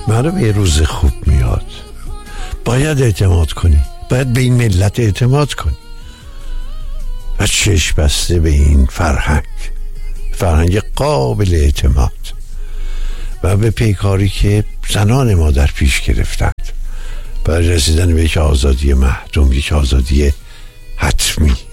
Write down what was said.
معلوم یه روز خوب میاد. باید اعتماد کنی، باید به این ملت اعتماد کنی و چشم بسته به این فرهنگ قابل اعتماد و به پیکاری که زنان ما در پیش گرفتند برای رسیدن به یک آزادی محتوم، یک آزادی حتمی.